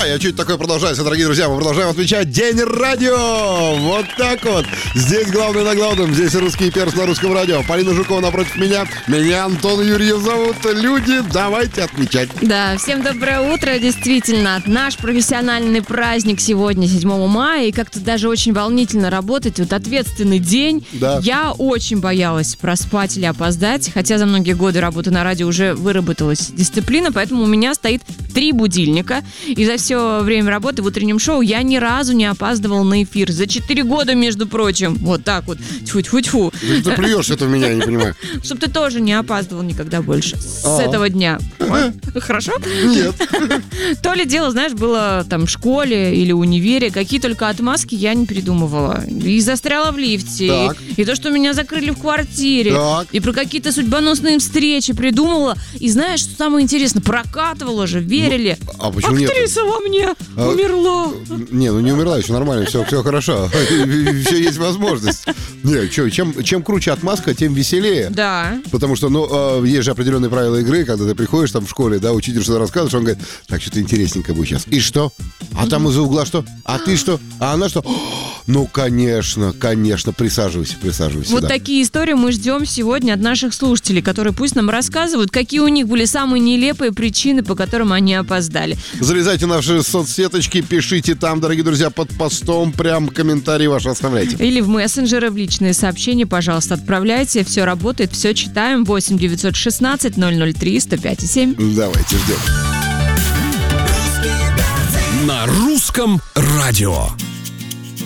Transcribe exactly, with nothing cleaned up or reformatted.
Ой, а что это такое продолжается, дорогие друзья? Мы продолжаем отмечать День радио. Вот так вот. Здесь главный на главном. Здесь русский перс на русском радио. Полина Жукова напротив меня. Меня Антон Юрьев зовут. Люди, давайте отмечать. Да, всем доброе утро. Действительно, наш профессиональный праздник сегодня, седьмого мая. И как-то даже очень волнительно работать. Вот ответственный день. Да. Я очень боялась проспать или опоздать. Хотя за многие годы работы на радио уже выработалась дисциплина. Поэтому у меня стоит три будильника. И за все время работы в утреннем шоу я ни разу не опаздывал на эфир. За четыре года, между прочим. Вот так вот. Тьфу-тьфу-тьфу. Ты, ты плюешь это в меня, я не понимаю. Чтоб ты тоже не опаздывал никогда больше. С А-а. этого дня. Хорошо? Нет. То ли дело, знаешь, было там в школе или универе. Какие только отмазки я не придумывала. И застряла в лифте. Так. И, и то, что меня закрыли в квартире. Так. И про какие-то судьбоносные встречи придумывала. И знаешь, что самое интересное? Прокатывала же, верили. А почему нет? Актриса во мне А, умерла. Не, ну не умерла, еще нормально, все, все хорошо. Еще есть возможность. Не, что, чем, чем круче отмазка, тем веселее. Да. Потому что, ну, э, есть же определенные правила игры, когда ты приходишь там в школе, да, учитель что-то рассказываешь, он говорит, так, что-то интересненько будет сейчас. И что? А там из-за угла что? А ты что? А она что? Ну, конечно, конечно, присаживайся, присаживайся. Вот да. такие истории мы ждем сегодня от наших слушателей, которые пусть нам рассказывают, какие у них были самые нелепые причины, по которым они опоздали. Залезайте в наши соцсеточки, пишите там, дорогие друзья, под постом, прям комментарии ваши оставляйте. Или в мессенджеры, в личные сообщения, пожалуйста, отправляйте. Все работает, все читаем. восемь девятьсот шестнадцать ноль ноль три сто пять и семь. Давайте, ждем. На русском радио.